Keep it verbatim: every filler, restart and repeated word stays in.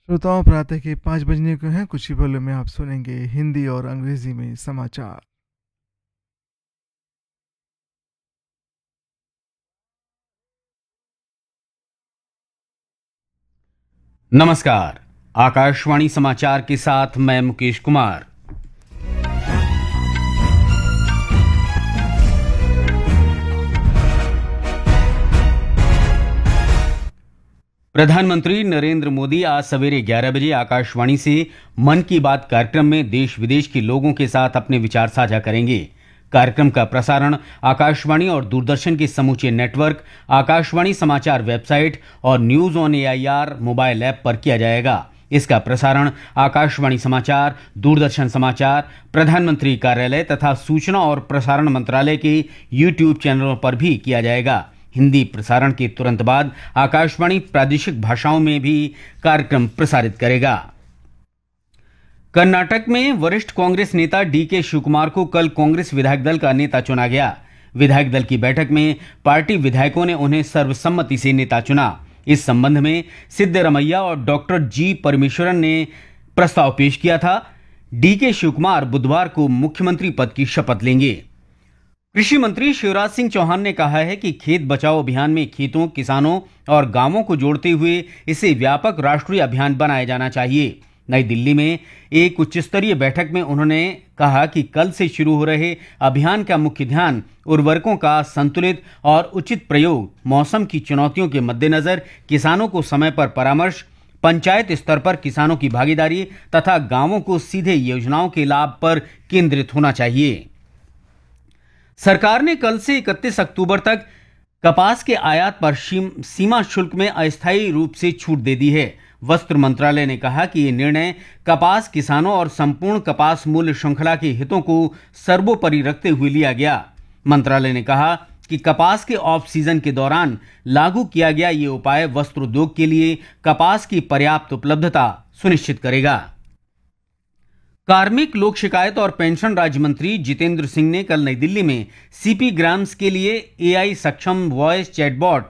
श्रोताओं, प्रातः के पाँच बजने को हैं। कुछ ही पलों में आप सुनेंगे हिंदी और अंग्रेजी में समाचार। नमस्कार। आकाशवाणी समाचार के साथ मैं मुकेश कुमार। प्रधानमंत्री नरेंद्र मोदी आज सवेरे ग्यारह बजे आकाशवाणी से मन की बात कार्यक्रम में देश विदेश के लोगों के साथ अपने विचार साझा करेंगे। कार्यक्रम का प्रसारण आकाशवाणी और दूरदर्शन के समूचे नेटवर्क, आकाशवाणी समाचार वेबसाइट और news on AIR mobile app पर किया जाएगा। इसका प्रसारण आकाशवाणी समाचार, दूरदर्शन समाचार, प्रधानमंत्री कार्यालय तथा सूचना और प्रसारण मंत्रालय के यूट्यूब चैनलों पर भी किया जाएगा। हिंदी प्रसारण के तुरंत बाद आकाशवाणी प्रादेशिक भाषाओं में भी कार्यक्रम प्रसारित करेगा। कर्नाटक में वरिष्ठ कांग्रेस नेता डी के शिवकुमार को कल कांग्रेस विधायक दल का नेता चुना गया। विधायक दल की बैठक में पार्टी विधायकों ने उन्हें सर्वसम्मति से नेता चुना। इस संबंध में सिद्धरमैया और डॉक्टर जी परमेश्वरन ने प्रस्ताव पेश किया था। डी के शिवकुमार बुधवार को मुख्यमंत्री पद की शपथ लेंगे। कृषि मंत्री शिवराज सिंह चौहान ने कहा है कि खेत बचाओ अभियान में खेतों, किसानों और गांवों को जोड़ते हुए इसे व्यापक राष्ट्रीय अभियान बनाया जाना चाहिए। नई दिल्ली में एक उच्च स्तरीय बैठक में उन्होंने कहा कि कल से शुरू हो रहे अभियान का मुख्य ध्यान उर्वरकों का संतुलित और उचित प्रयोग, मौसम की चुनौतियों के मद्देनजर किसानों को समय पर परामर्श, पंचायत स्तर पर किसानों की भागीदारी तथा गांवों को सीधे योजनाओं के लाभ पर केंद्रित होना चाहिए। सरकार ने कल से इकतीस अक्टूबर तक कपास के आयात पर सीमा शुल्क में अस्थायी रूप से छूट दे दी है। वस्त्र मंत्रालय ने कहा कि ये निर्णय कपास किसानों और संपूर्ण कपास मूल्य श्रृंखला के हितों को सर्वोपरि रखते हुए लिया गया। मंत्रालय ने कहा कि कपास के ऑफ सीजन के दौरान लागू किया गया ये उपाय वस्त्र उद्योग के लिए कपास की पर्याप्त उपलब्धता सुनिश्चित करेगा। कार्मिक, लोक शिकायत और पेंशन राज्य मंत्री जितेंद्र सिंह ने कल नई दिल्ली में सीपी ग्राम्स के लिए एआई सक्षम वॉइस चैटबॉट